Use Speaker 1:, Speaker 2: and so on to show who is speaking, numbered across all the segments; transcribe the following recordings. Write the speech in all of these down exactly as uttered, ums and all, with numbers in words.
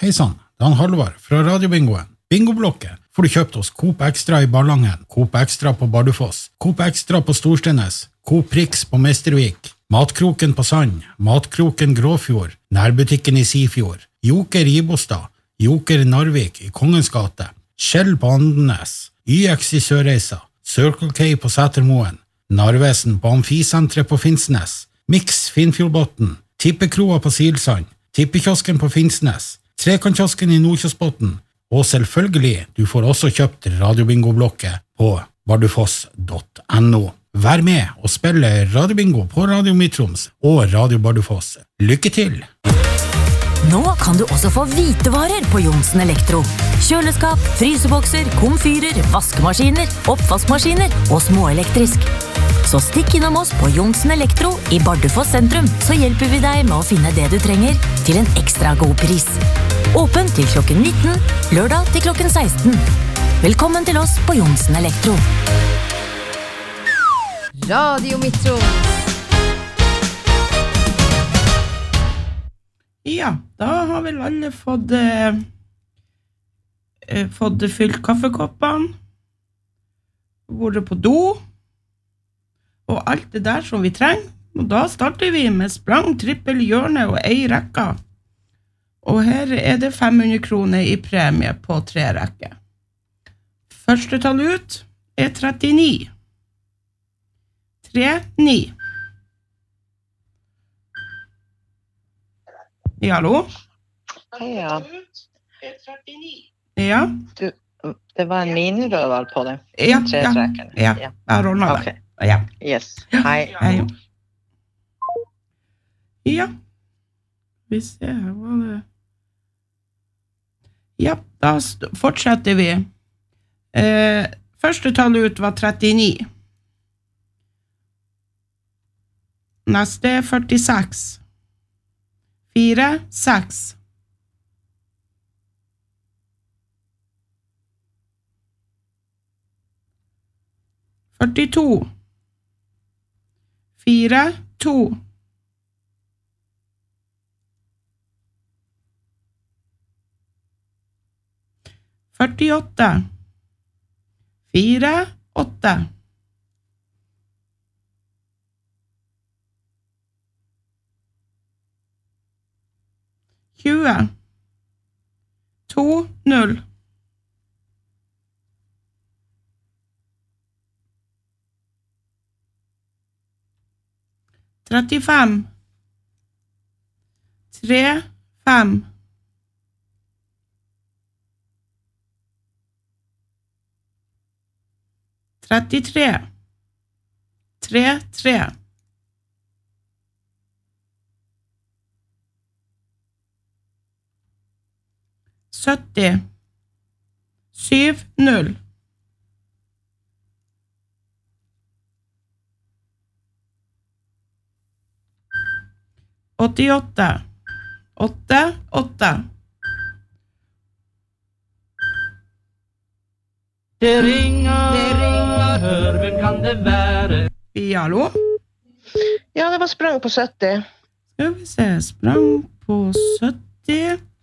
Speaker 1: Hei sann, det er han Halvard fra Radiobingoen. Bingoblokken får du kjøpt hos Coop Extra i Ballangen, Coop Extra på Bardufoss, Coop Extra på Storstenes, Coop Prix på Mestervik, Matkroken på Sand, Matkroken Gråfjord, Nærbutikken i Sifjord, Joker i Ibostad, Joker Narvik i Kongens gate, Skjell på Andenes, Y X i Sørreisa, Circle K på Sætermoen, Narvesen på Amfisentret på Finnsnes, Mix Finnfjordbotten, Tippekroa på Silsand, Tippekiosken på Finnsnes, Trekantkiosken i Nordkjosbotten, og selvfølgelig, du får også kjøpt Radiobingo-blokket på bardufoss punktum no. Vær med og spille Radiobingo på Radio Midt-Troms og Radio Bardufoss. Lykke til!
Speaker 2: Nå kan du også få hvitevarer på Johnsen Elektro. Kjøleskap, frysebokser, komfyrer, vaskemaskiner, oppvaskmaskiner og småelektrisk. Så stikk innom oss på Johnsen Elektro i Bardufoss sentrum, så hjelper vi deg med å finne det du trenger til en ekstra god pris. Åpen til klokken nitten, lørdag til klokken seksten. Velkommen til oss på Johnsen Elektro.
Speaker 3: Radio Midt-Troms.
Speaker 4: Ja, da har vel alle fått, eh, fått fylt kaffekoppene, vært på do, og alt det der som vi trenger. Og da starter vi med sprang, trippel, hjørne og ei rekke. Og her er det fem hundre kroner i premie på tre rekker. Første tall ut er trettini. tre ni. Ja, hallo?
Speaker 5: Ja.
Speaker 4: Ja.
Speaker 5: Du, det var en minirødval på det.
Speaker 4: Ja,
Speaker 5: Tre
Speaker 4: ja,
Speaker 5: trekken.
Speaker 4: ja, jeg har ordnet det.
Speaker 5: Okay.
Speaker 4: Ja.
Speaker 5: Yes. Hei.
Speaker 4: Hei. Ja. Vi ser, her var det... Ja, da fortsetter vi. Eh, første tall ut var trettini. Neste er førtiseks. Fire, seks. Førtito. Fire, to. Førtiåtte. Fire, åtte. tjue. To, null. trettifem. Tre, fem. trettitre. Tre, tre. sytti. Syv, null. åttiåtte. Åtte, åtte.
Speaker 6: Det ringer, det ringer, hør, hvem kan det være?
Speaker 4: Ja, hallo?
Speaker 5: Ja, det var sprang på sytti.
Speaker 4: Skal vi se, sprang på sytti.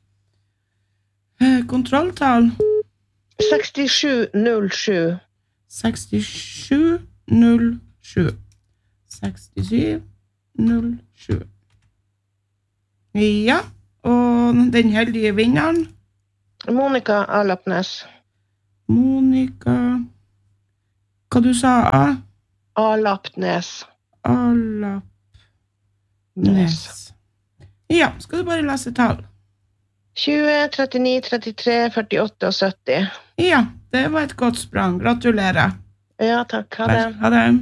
Speaker 4: Eh, kontrolltall.
Speaker 5: sekstisju null sju.
Speaker 4: sekstisju null sju. sekstisju null sju. Ja, og den heldige vinneren?
Speaker 5: Monika Alapnes.
Speaker 4: Monika... Hva du sa?
Speaker 5: Alapnes.
Speaker 4: Alapnes. Ja, skal du bare lese tall?
Speaker 5: tjue, trettini, trettitre, førtiåtte og sytti.
Speaker 4: Ja, det var et godt sprang. Gratulerer.
Speaker 5: Ja, takk. Ha det.
Speaker 4: Ha det.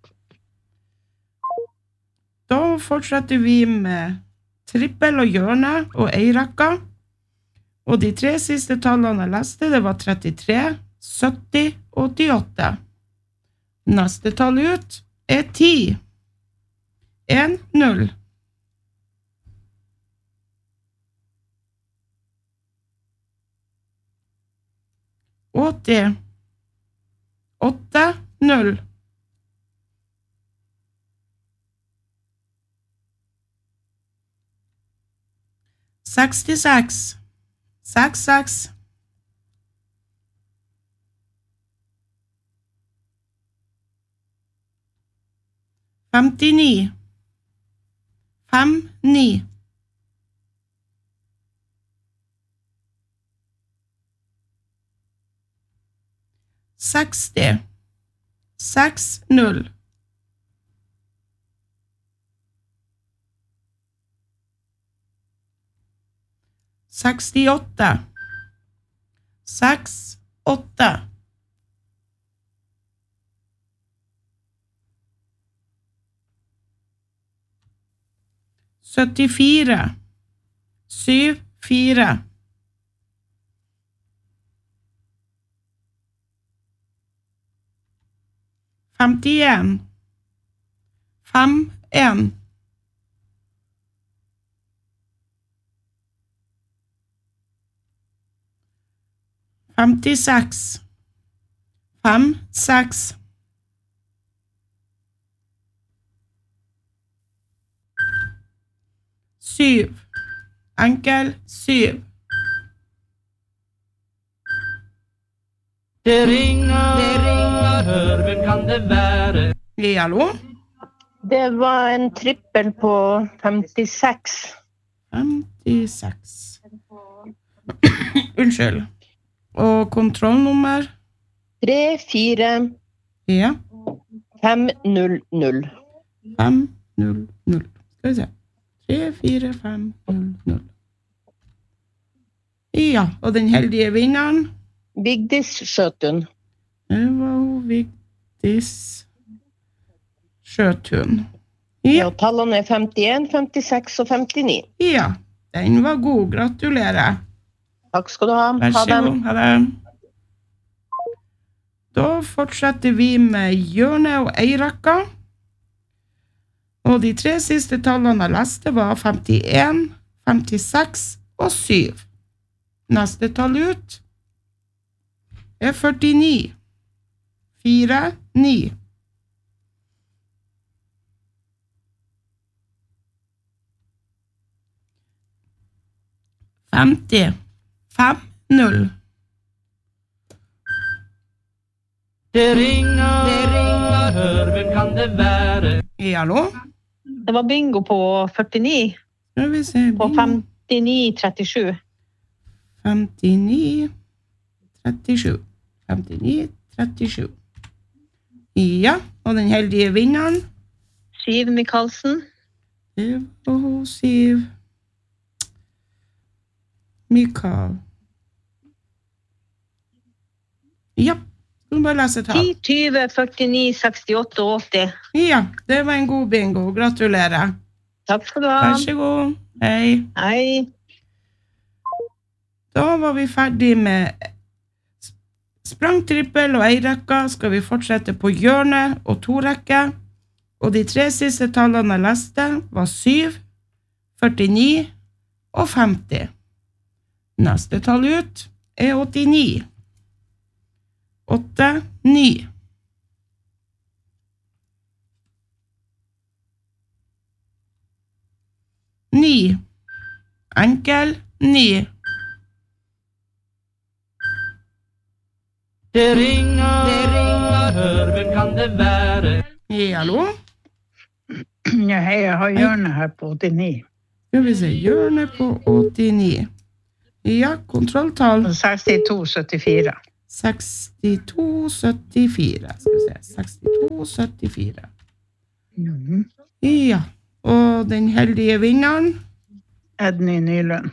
Speaker 4: Da fortsetter vi med trippel og hjørne og eirakka. Og de tre siste tallene jeg leste, det var trettitre, sytti og åttiåtte. Neste tall ut er ti. En, null. åtti. Åtte, null. sekstiseks. seks, seks. femtini. fem, ni. seksti. seks, null. sekstiåtte. seks, åtte. syttifire. syv, fire. femtien. fem, en. femtiseks. fem, seks. syv. Enkel, syv.
Speaker 6: Det ringer, det ringer, hør, hvem kan det være?
Speaker 4: Hallo?
Speaker 5: Det var en trippel på femtiseks.
Speaker 4: femtiseks. Unnskyld. Og kontrollnummer?
Speaker 5: tre, fire,
Speaker 4: Ja.
Speaker 5: fem, null, null.
Speaker 4: fem, null, null. Skal vi se. tre, fire, fem, null, null. Ja, og den heldige vinneren?
Speaker 5: Vigdis Skjøtun.
Speaker 4: Det var hun Vigdis Skjøtun. Ja.
Speaker 5: Ja, tallene er femtien, femtiseks og femtini.
Speaker 4: Ja, den var god. Gratulerer.
Speaker 5: Takk skal du ha.
Speaker 4: Vær
Speaker 5: Ha
Speaker 4: så
Speaker 5: det.
Speaker 4: god. Ha det. Da fortsetter vi med hjørne og eirakka. Og de tre siste tallene jeg leste var femtien, femtiseks og syv. Neste tall ut er førtini. fire, ni. femti. fem, null.
Speaker 6: Det ringer, det ringer, hør, hvem kan det være?
Speaker 4: Hallo?
Speaker 7: Det var bingo på førtini,
Speaker 4: Skal vi se.
Speaker 7: på femtini, trettisju.
Speaker 4: femtini, trettisju. femtini, trettisju. Ja, og den heldige vinneren,
Speaker 7: Siv Mikalsen.
Speaker 4: det var hun Siv Mikael. Ja, skal du bare lese tall.
Speaker 7: ti, tyve, førtini, sekstiåtte og åtti.
Speaker 4: Ja, det var en god bingo. Gratulerer.
Speaker 7: Takk skal du ha.
Speaker 4: Vær så god. Hei.
Speaker 7: Hei.
Speaker 4: Da var vi ferdig med sprangtrippel og eirekka. Skal vi fortsette på hjørne og to rekke. Og de tre siste tallene jeg leste var syv, førtini og femti. Neste tall ut er åttini. åtte, ni. ni. Enkel, ni.
Speaker 6: Det ringer, det ringer, hør, hvem kan det være?
Speaker 4: Hallo?
Speaker 8: Ja, hei, jeg har hjørnet her på åttini.
Speaker 4: Skal vi se, hjørne på åttini. Ja, kontrolltall.
Speaker 8: sekstito, syttifire.
Speaker 4: sekstito, syttifire. Skal vi se, sekstito, syttifire.
Speaker 8: Mhm.
Speaker 4: Ja, og den heldige vinneren,
Speaker 8: Edny Nylund.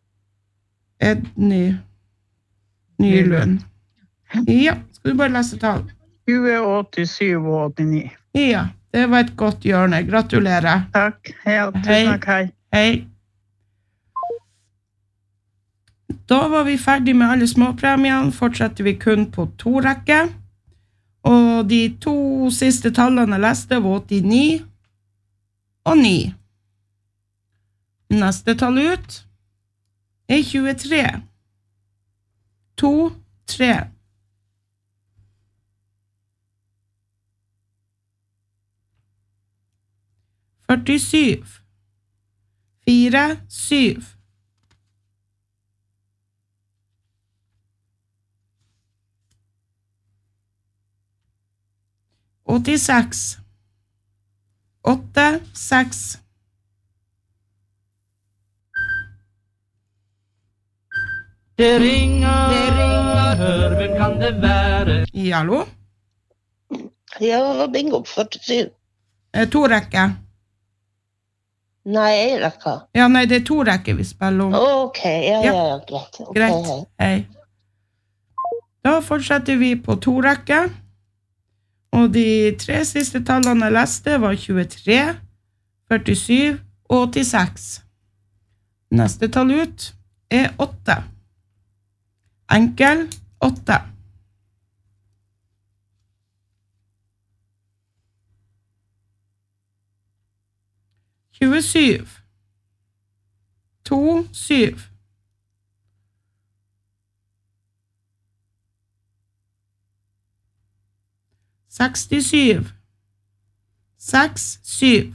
Speaker 4: Edny Nylund. Ja, skal du bare lese tall?
Speaker 8: tjue, åttisju og åttini.
Speaker 4: Ja, det var et godt hjørne. Gratulerer.
Speaker 8: Takk, hei, tusen
Speaker 4: Hei.
Speaker 8: takk, hei.
Speaker 4: Hei. Da var vi ferdig med alle småpremiene. Fortsetter vi kun på to rekke. Og de to siste tallene jeg leste var åttini og ni. Neste tall ut er tjuetre. to, tre. førtisju. fire, syv. åttiseks. Åtte, seks.
Speaker 6: Det ringer, det ringer, hør, hvem kan det være?
Speaker 4: Hallo?
Speaker 9: Ja, det var bingo på førtisju.
Speaker 4: Eh, to rekker.
Speaker 9: Nei, jeg rekker.
Speaker 4: Ja, nei, det er to rekker vi spiller om.
Speaker 9: Ok, ja, ja, ja, greit. Ok,
Speaker 4: Greit,
Speaker 9: hei.
Speaker 4: hei. Da fortsetter vi på to rekker. Og de tre siste tallene jeg leste var tjuetre, førtisju og åttiseks. Neste tall ut er åtte. Enkel åtte. tjuesju. To, syv. sekstisju. Seks, syv.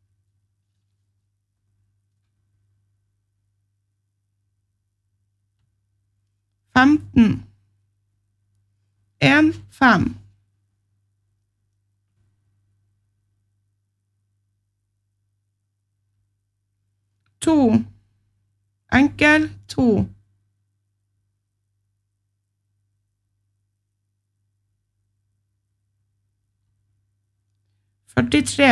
Speaker 4: femten. En, fem. To. Enkel, to. førtitre.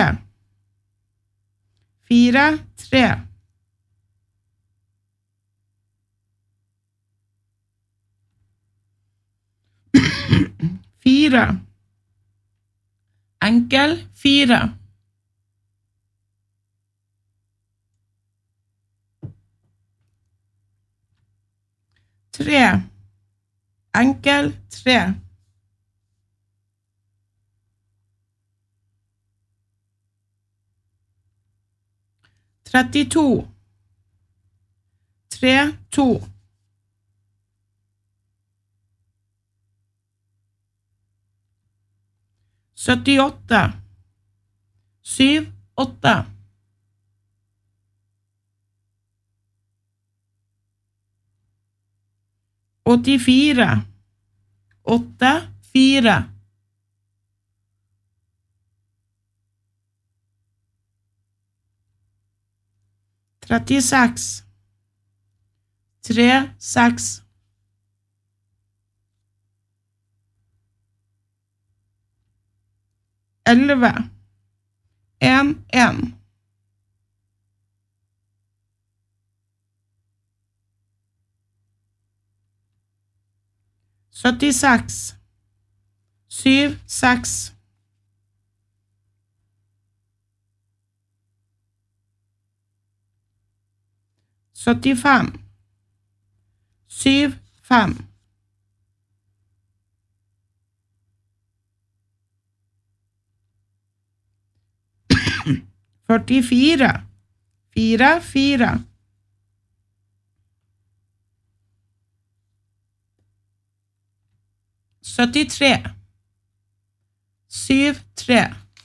Speaker 4: Fire, tre. Fire. Enkel, fire. Tre. Enkel, tre. trettito. Tre, to. syttiåtte. Syv, åtte. åttifire. Åtte, fire. trettiseks. Tre, seks. elleve. En, en. syttiseks. Syv, seks. syttifem. Syv, fem. førtifire. Fire, fire. syttitre. Syv, tre.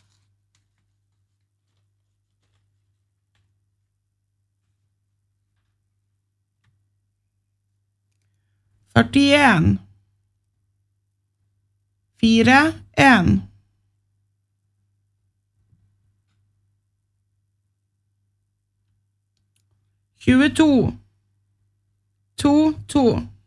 Speaker 4: førtien. Fire, en. tjueto. To, to.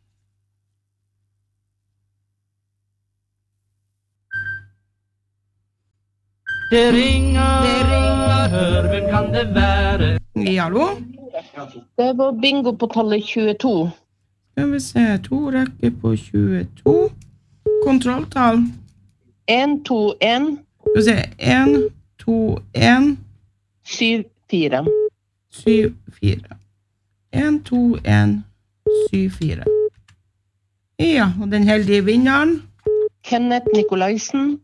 Speaker 6: Det ringer, det ringer, hør, hvem kan det være?
Speaker 4: Hallo?
Speaker 9: Det var bingo på tallet tjueto.
Speaker 4: Skal vi se, to rekker på tjueto. Kontrolltall.
Speaker 9: En, to, en.
Speaker 4: Skal vi se, en, to, en.
Speaker 9: Syv, fire.
Speaker 4: Syv, fire. En, to, en, syv, fire. Ja, og den heldige vinneren.
Speaker 9: Kenneth Nikolaisen.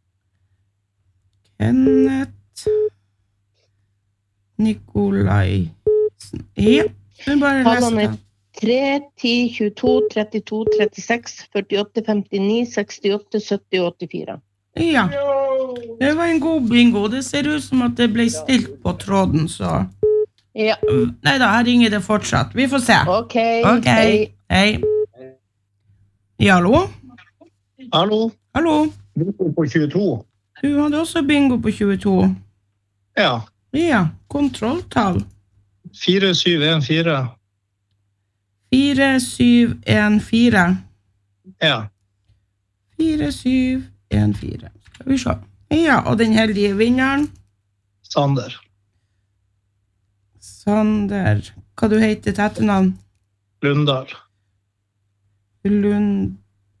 Speaker 4: Kenneth Nikolaisen. Ja, den bare
Speaker 9: Tallene
Speaker 4: leste.
Speaker 9: er tre, ti, tjueto, trettito, trettiseks, førtiåtte, femtini, sekstiåtte, sytti og åttifire.
Speaker 4: Ja, det var en god bingo. Det ser ut som at det ble stilt på tråden, så...
Speaker 9: Ja.
Speaker 4: Neida, her ringer det fortsatt. Vi får se.
Speaker 9: Ok.
Speaker 4: Ok, hei. Hei. Ja, hallo?
Speaker 10: Hallo,
Speaker 4: Hallo?
Speaker 10: bingo på tjueto.
Speaker 4: Du hadde også bingo på tjueto.
Speaker 10: Ja.
Speaker 4: Ja, kontrolltall.
Speaker 10: fire syv en fire.
Speaker 4: fire syv en fire.
Speaker 10: Ja.
Speaker 4: fire syv en fire. Skal vi se. Ja, og den heldige vinneren?
Speaker 10: Sander.
Speaker 4: Sander. Hva du heter til etternavn?
Speaker 10: Lundahl.
Speaker 4: Lund...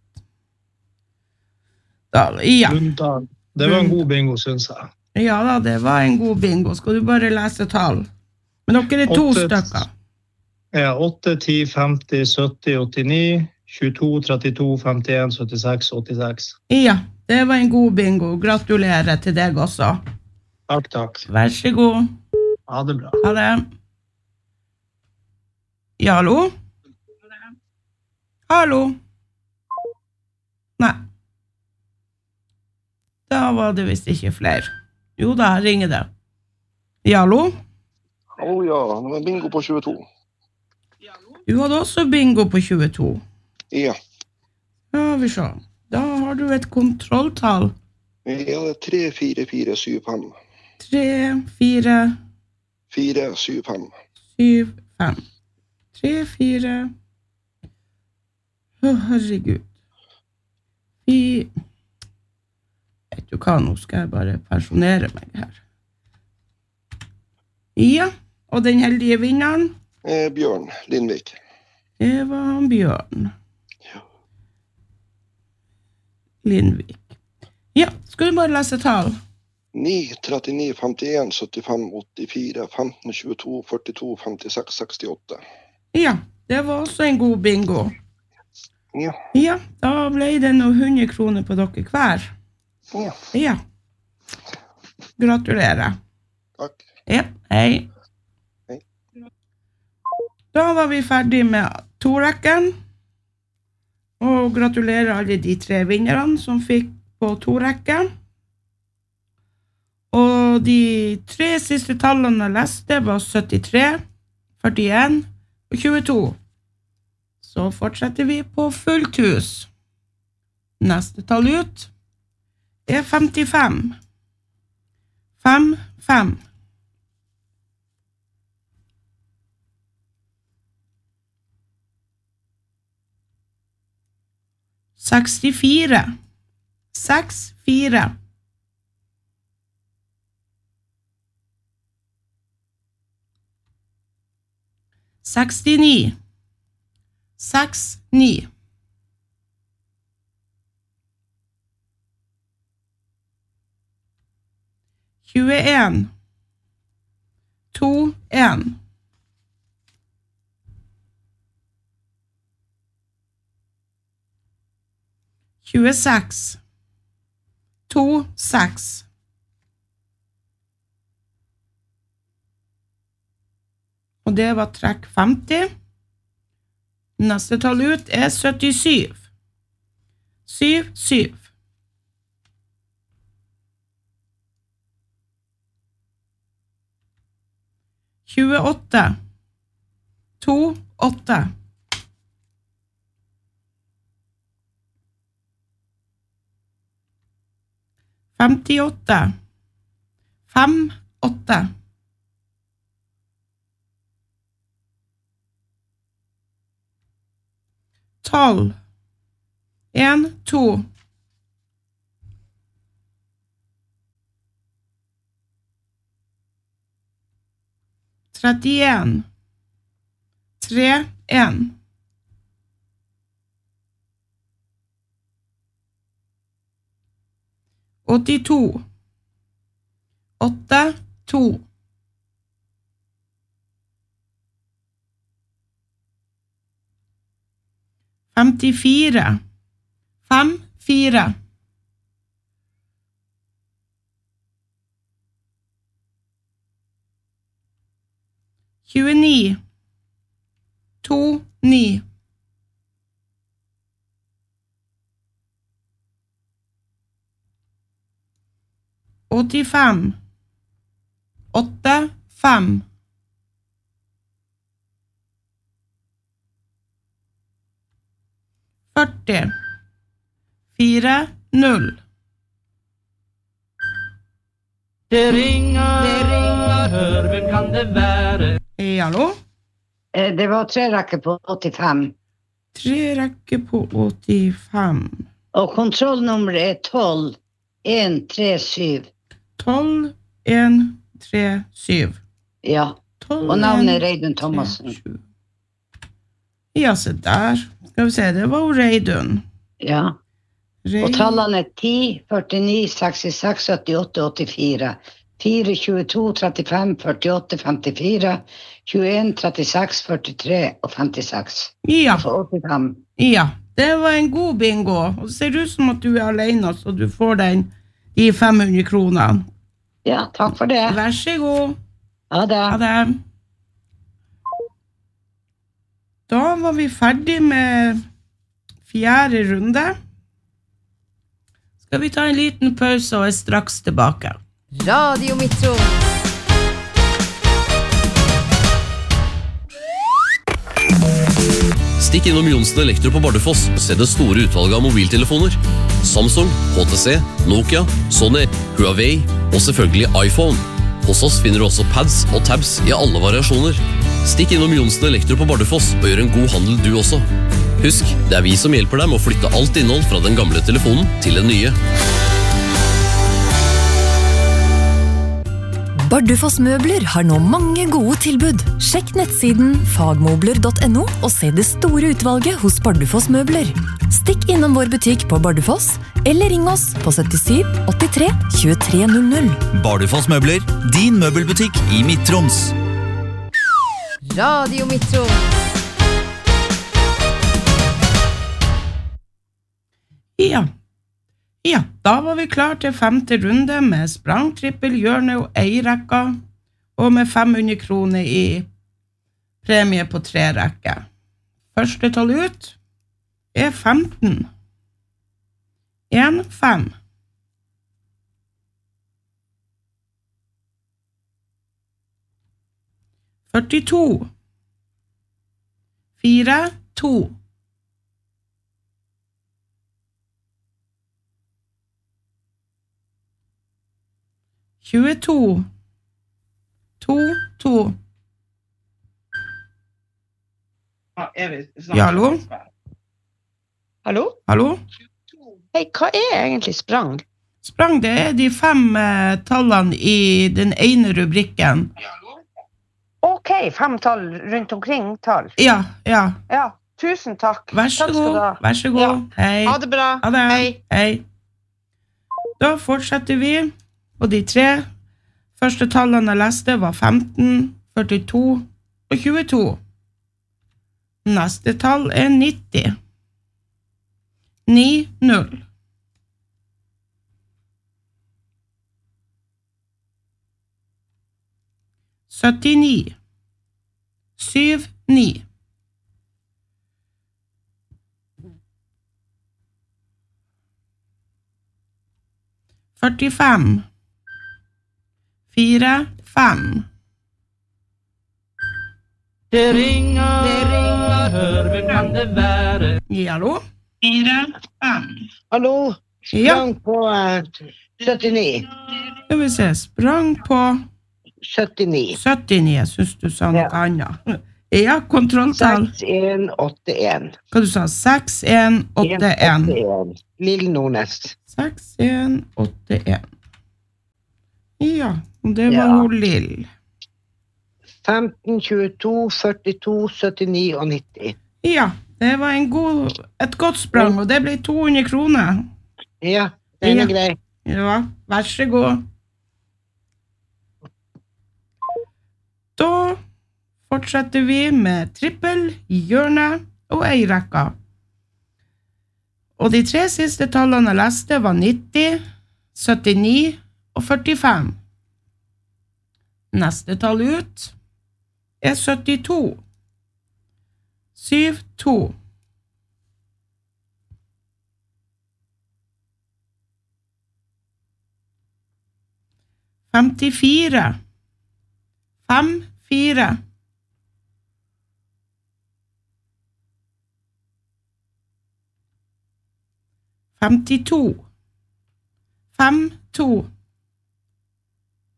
Speaker 4: Dahl, ja.
Speaker 10: Lundahl. Det var en god bingo, synes jeg.
Speaker 4: Ja da, det var en god bingo. Skal du bare lese tall? Men dere er to
Speaker 10: Åtte-
Speaker 4: stykker.
Speaker 10: Ja, åtte, ti, femti, sytti, åttini, tjueto, trettito, femtien, syttiseks, åttiseks.
Speaker 4: Ja, det var en god bingo. Gratulerer til deg også.
Speaker 10: Takk, takk.
Speaker 4: Vær så god.
Speaker 10: Ha det bra.
Speaker 4: Ha det. Ja, hallo? Hallo? Nei. Da var det visst ikke flere. Jo da, her ringer det. Ja, hallo?
Speaker 11: Hallo, ja. Det var bingo på tjueto.
Speaker 4: Du hadde også bingo på tjueto.
Speaker 11: Ja.
Speaker 4: Ja, vi ser. Da har du et kontrolltall.
Speaker 11: Ja, det er tre, fire, fire, syv, fem.
Speaker 4: tre, fire,
Speaker 11: fire, syv, fem.
Speaker 4: syv, fem. tre, fire. Å, herregud. Vi... Vet du hva, nå skal jeg bare pensjonere meg her. Ja, og den heldige vinneren?
Speaker 11: Eh, Bjørn Lindvik.
Speaker 4: Det var han Bjørn. Lindvik. Ja, skal du bare lese tall?
Speaker 11: ni, trettini, femtien, syttifem, åttifire, femten, tjueto, førtito, femtiseks, sekstiåtte.
Speaker 4: Ja, det var også en god bingo.
Speaker 11: Ja.
Speaker 4: Ja, da ble det noen hundre kroner på dere hver.
Speaker 11: Ja.
Speaker 4: Ja. Gratulerer.
Speaker 11: Takk.
Speaker 4: Ja, hei.
Speaker 11: Hei.
Speaker 4: Da var vi ferdig med to-rekken. Og gratulerer alle de tre vinnerne som fikk på to-rekken. Og de tre siste tallene jeg leste var syttitre, førtien og tjueto. Så fortsetter vi på fullt hus. Neste tall ut er femtifem. Fem, fem. Sekstifire. Seks, fire. Sekstini. Seks, ni. Tjueen. To, en. Tjueseks. To, seks. Og det var trekk femti. Neste tall ut er syttisyv. Syv, syv. Tjueåtte. To, åtte. Femtiåtte. Fem, åtte. Tolv. En, to. Trettien. Tre, en. Åttito. Åtte, to. Femtifire. Fem, fire. Tjueni. To, ni. Åttifem. Åtte, fem. Førti. Fire, null.
Speaker 6: Det ringer, det ringer, hør, hvem kan det være?
Speaker 4: Hei, hallo?
Speaker 8: Det var tre rekker på åttifem.
Speaker 4: Tre rekker på åttifem.
Speaker 8: Og kontrollnummeret er tolv en tre syv.
Speaker 4: tolv en tre syv.
Speaker 8: Ja, og navnet er Reidun Thomasen.
Speaker 4: Ja, se der. Skal vi se, det var jo Reidun.
Speaker 8: Ja. Og tallene er ti, førtini, sekstiseks, syttiåtte, åttifire, fire, tjueto, trettifem, førtiåtte, femtifire, tjueen, trettiseks, førtitre og femtiseks.
Speaker 4: Ja.
Speaker 8: For åttifem.
Speaker 4: Ja, det var en god bingo. Og det ser ut som at du er alene, så du får den i fem hundre kroner.
Speaker 8: Ja, takk for det.
Speaker 4: Vær så god.
Speaker 8: Ha det.
Speaker 4: Ha det. Da var vi ferdig med fjerde runde. Skal vi ta en liten pause og er straks tilbake.
Speaker 3: Radio Metro.
Speaker 12: Stikk innom Jonsen Elektro på Bardufoss og se det store utvalget av mobiltelefoner. Samsung, H T C, Nokia, Sony, Huawei og selvfølgelig iPhone. Hos oss finner du også pads og tabs i alle variasjoner. Stikk innom Jonsen Elektro på Bardufoss og gjør en god handel du også. Husk, det er vi som hjelper deg med å flytte alt innhold fra den gamle telefonen til den nye.
Speaker 2: Bardufoss Møbler har nå mange gode tilbud. Sjekk nettsiden fagmobler punktum no og se det store utvalget hos Bardufoss Møbler. Stikk innom vår butikk på Bardufoss, eller ring oss på syttisju, åttitre, tjuetre null null.
Speaker 13: Bardufoss Møbler, din møbelbutikk i Midt-Troms.
Speaker 3: Radio Metro.
Speaker 4: Ja. Ja, da var vi klar til femte runde med sprang, trippel, hjørne og eirekka, og med fem hundre kroner i premie på tre rekker. Første tall ut er femten. en, fem. førtito. fire, to. tjueto. to, to. Ja, hallo?
Speaker 9: Hallo?
Speaker 4: Hallo?
Speaker 9: Hei, hva er egentlig sprang?
Speaker 4: Sprang, det er de fem eh, tallene i den ene rubrikken.
Speaker 9: Ok, fem tall rundt omkring tall.
Speaker 4: Ja, ja.
Speaker 9: Ja, tusen takk.
Speaker 4: Vær så
Speaker 9: Takk skal
Speaker 4: god,
Speaker 9: du ha.
Speaker 4: vær så god.
Speaker 9: Ja.
Speaker 4: Hei.
Speaker 9: Ha det bra.
Speaker 4: Ha det.
Speaker 9: Hei.
Speaker 4: Hei. Da fortsetter vi, og de tre første tallene jeg leste var femten, førtito og tjueto. Neste tall er nitti. ni, null. syttini. syv, ni. førtifem. fire, fem.
Speaker 6: Det ringer, det ringer, hør, hvem kan det være?
Speaker 4: Ja, hallo?
Speaker 9: Fire, fem. Hallo? Sprang på uh, syttini.
Speaker 4: Skal vi se, sprang på
Speaker 9: syttini.
Speaker 4: syttini, jeg synes du sa noe annet. Ja, kontrolltall.
Speaker 9: seks, en, åtte, en.
Speaker 4: Hva du sa? seks, en, åtte, en.
Speaker 9: Lille Nordnes.
Speaker 4: seks, en, åtte, en. Ja, det var
Speaker 9: Ja.
Speaker 4: hun Lill.
Speaker 9: femten, tjueto, førtito, syttini og nitti.
Speaker 4: Ja, det var en god, et godt sprang, og det ble to hundre kroner.
Speaker 9: Ja, den er
Speaker 4: Ja.
Speaker 9: grei.
Speaker 4: Ja, vær så god. Da fortsetter vi med trippel, hjørne og eirekka. Og de tre siste tallene jeg leste var nitti, syttini og førtifem. Neste tall ut er syttito. syv, to. femtifire. fem, fire. femtito. fem, to.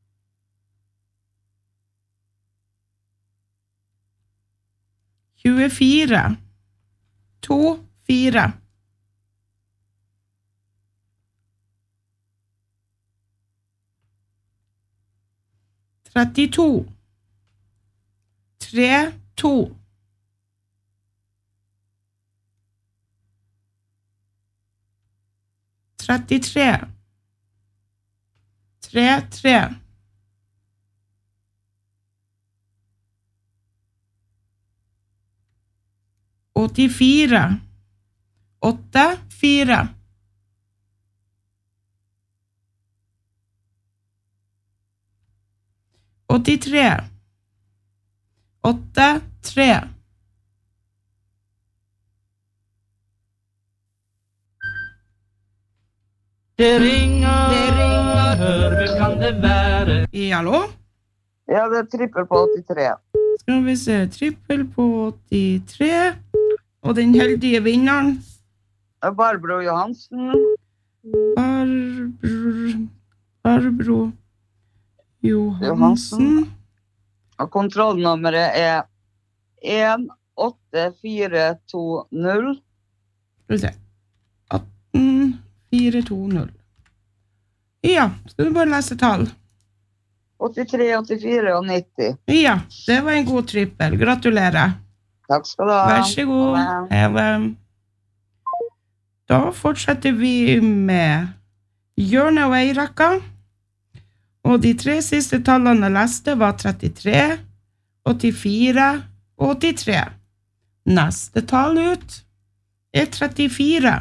Speaker 4: tjuefire, to, fire. trettito, tre, to. trettitre, tre, tre. åttifire, åtte, fire. åttitre, åtte, tre.
Speaker 6: Det ringer, det ringer, hør, hvem kan det være?
Speaker 4: Hallo?
Speaker 14: Ja, det er trippel på åttitre.
Speaker 4: Skal vi se, trippel på åttitre. Og den heldige vinneren?
Speaker 14: Barbro Johansen.
Speaker 4: Barbro, Barbro Johansen.
Speaker 14: Og kontrollnummeret er en åtte fire to null.
Speaker 4: Skal vi se. atten fire to null. Ja, skal du bare lese tall?
Speaker 14: åttitre, åttifire og nitti.
Speaker 4: Ja, det var en god trippel. Gratulerer.
Speaker 14: Takk skal du ha.
Speaker 4: Vær så god. Heve. Da fortsetter vi med hjørne og eirekka. Og de tre siste tallene jeg leste var trettitre, åttifire og åttitre. Neste tall ut er trettifire.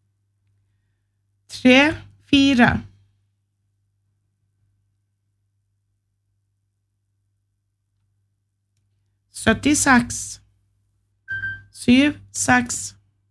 Speaker 4: tre, fire. syttiseks. syv, seks.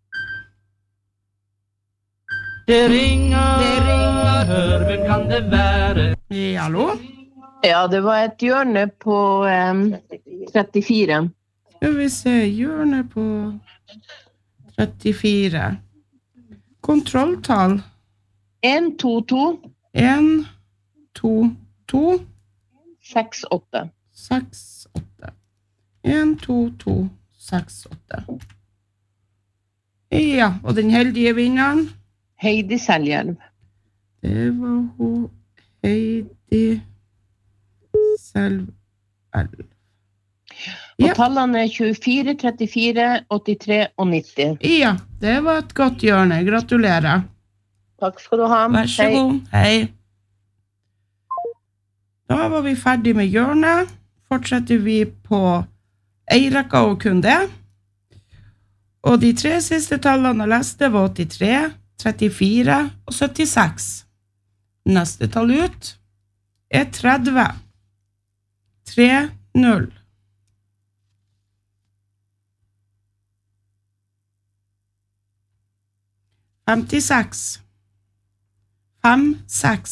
Speaker 6: Det ringer, det ringer, hør, hvem kan det være?
Speaker 4: Hallo?
Speaker 9: Ja, det var et hjørne på um, trettifire.
Speaker 4: Skal vi se, hjørne på trettifire. Kontrolltall.
Speaker 9: en, to, to.
Speaker 4: en, to, to.
Speaker 9: seks, åtte.
Speaker 4: seks, åtte. en, to, to, seks, åtte. Ja, og den heldige vinneren?
Speaker 9: Heidi Seljelv.
Speaker 4: Det var hun Heidi Seljelv.
Speaker 9: Og ja. Tallene er tjuefire, trettifire, åttitre og nitti.
Speaker 4: Ja, det var et godt hjørne. Gratulerer.
Speaker 9: Takk skal du ha.
Speaker 4: Vær så
Speaker 9: Hei.
Speaker 4: god. Hei. Da var vi ferdig med hjørnet. Fortsetter vi på eirekka og kun det. Og de tre siste tallene jeg leste var åttitre, trettifire og syttiseks. Neste tall ut er tretti. tre, null. femtiseks. fem, seks.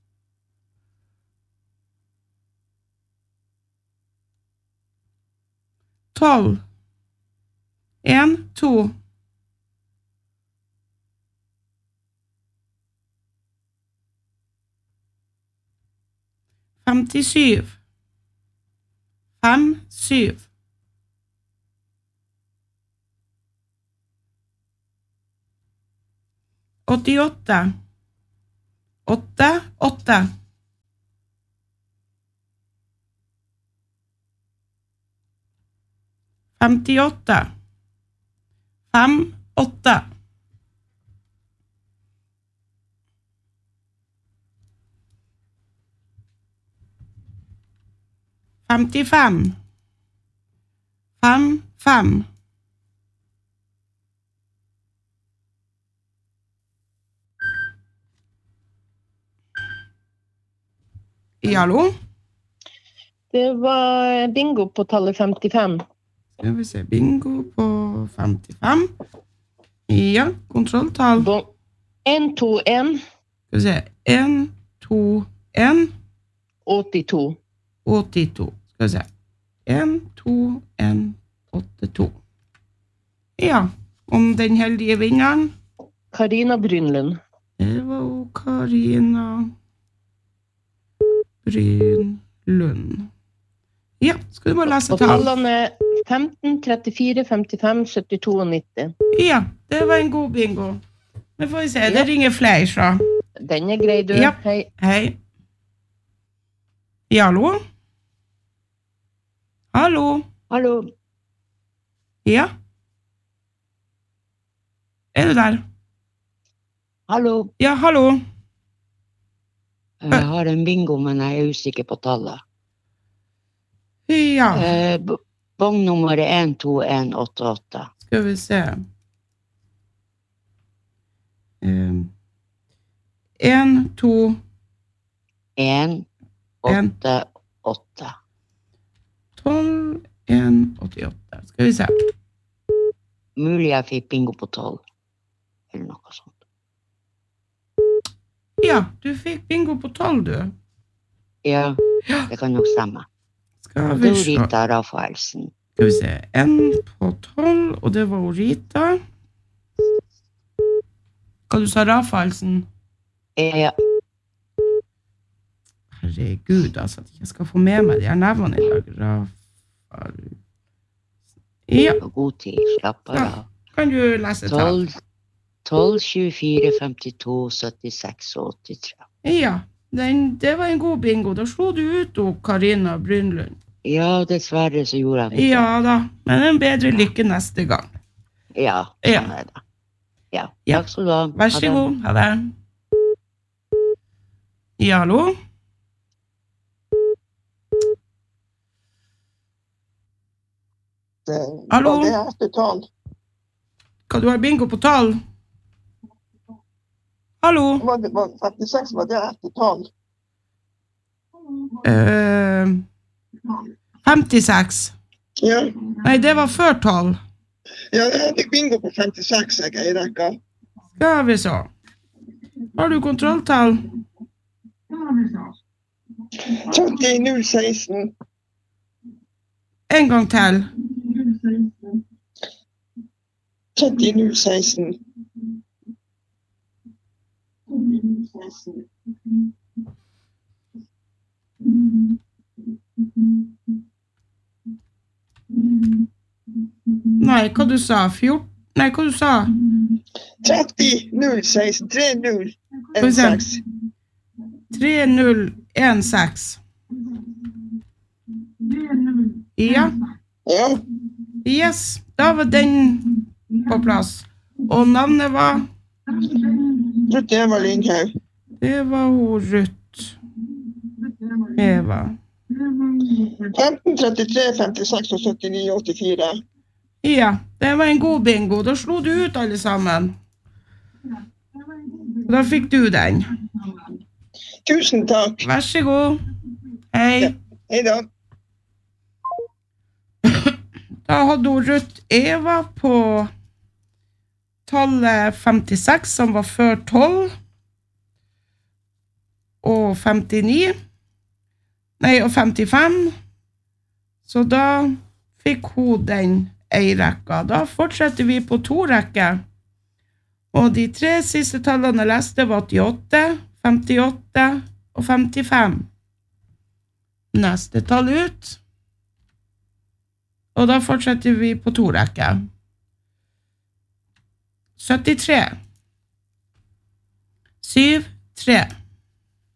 Speaker 4: tolv. en, to. femtisju. fem, syv. åttiåtte. åtte, åtte. femtiåtte. fem, åtte. femtifem. fem, fem. Hallo?
Speaker 9: Det var bingo på tallet femtifem.
Speaker 4: Skal vi se, bingo på femtifem. Ja, kontrolltall.
Speaker 9: en, to, en.
Speaker 4: Skal vi se, en, to, en.
Speaker 9: åttito.
Speaker 4: åttito. Skal vi se. en, to, en, åtte, to. Ja, om den heldige vinneren?
Speaker 9: Karina Brynlund.
Speaker 4: Det var jo Karina Brynlund. Ja, skal du bare lese
Speaker 9: tallene? femten, trettifire, femtifem, syttito og nitti.
Speaker 4: Ja, det var en god bingo. Men får vi se, det ringer flere, så.
Speaker 9: Den er grei, du.
Speaker 4: Ja,
Speaker 9: hei.
Speaker 4: Hei. Ja, hallo? Hallo?
Speaker 15: Hallo?
Speaker 4: Ja? Er du der?
Speaker 15: Hallo?
Speaker 4: Ja, hallo?
Speaker 15: Jeg har en bingo, men jeg er usikker på tallet.
Speaker 4: Ja.
Speaker 15: Eh, Bongnummer er en to en åtte åtte.
Speaker 4: Skal vi se. Um, en, to...
Speaker 15: En, åtte, åtte.
Speaker 4: tolv, en, åttiåtte. Skal vi se.
Speaker 15: Mulig jeg fikk bingo på tolv. Eller noe sånt.
Speaker 4: Ja, du fikk bingo på tolv, du.
Speaker 15: Ja, det kan nok stemme.
Speaker 4: Skal
Speaker 15: vi
Speaker 4: se.
Speaker 15: se. Rita Rafaelsen.
Speaker 4: Skal vi se. En på tolv, og det var Rita. Hva du sa, Rafaelsen?
Speaker 15: Ja.
Speaker 4: Herregud, altså, at jeg skal få med meg de her nevene i dag. Rafaelsen. Ja.
Speaker 15: God tid, slapp av.
Speaker 4: Ja. Kan du lese tall?
Speaker 15: tolv, tjuefire, femtito, syttiseks og åttitre.
Speaker 4: Ja, den, det var en god bingo. Da slo du ut og Karina Brynlund.
Speaker 15: Ja, dessverre så gjorde jeg det.
Speaker 4: Ja da, men en bedre lykke neste gang.
Speaker 15: Ja,
Speaker 4: ja.
Speaker 15: Sånn er det. Ja, takk skal du ha.
Speaker 4: Vær så god, ha det. Ja, hallo? Hallo?
Speaker 16: Det er etter tall.
Speaker 4: Hva, du har bingo på tall? Hallo?
Speaker 16: femtiseks var det etter tall.
Speaker 4: Uh, femtiseks.
Speaker 16: Ja.
Speaker 4: Nei, det var før tall.
Speaker 16: Ja, jeg fikk bingo på femtiseks, jeg er i rekka.
Speaker 4: Skal vi så. Har du kontrolltall?
Speaker 16: tretti null seksten.
Speaker 4: En gang til.
Speaker 16: tretti null seksten.
Speaker 4: Nei, hva du sa? fjorten? Nei, hva du sa?
Speaker 16: tretti null seksten. tre null en seks.
Speaker 4: tre null en seks. Ja.
Speaker 16: Ja.
Speaker 4: Yes, da var den på plass. Og navnet var?
Speaker 16: Ruth Eva Lindhaug.
Speaker 4: Det var hun Ruth Eva.
Speaker 16: femten, trettitre, femtiseks og syttini, åttifire.
Speaker 4: Ja, det var en god bingo. Da slo du ut alle sammen. Da fikk du den.
Speaker 16: Tusen takk.
Speaker 4: Vær så god. Hei.
Speaker 16: Ja, hei da.
Speaker 4: Da hadde hun Ruth Eva på tallet femtiseks, som var før tolv, og femtini, nei, og femtifem, så da fikk hun den ei rekka. Da fortsetter vi på to rekker, og de tre siste tallene jeg leste var åttiåtte, femtiåtte og femtifem. Neste tall ut, og da fortsetter vi på to rekker. syttitre, syv, tre.